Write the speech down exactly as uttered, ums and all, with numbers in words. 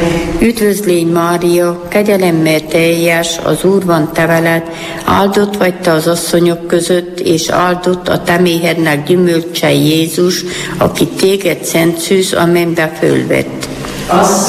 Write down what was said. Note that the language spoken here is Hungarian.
Üdvözlégy Mária, kegyelemmel teljes, az Úr van te veled, áldott vagy te az asszonyok között, és áldott a te méhednek gyümölcse Jézus, aki téged szent szűz, a mennybe fölvett.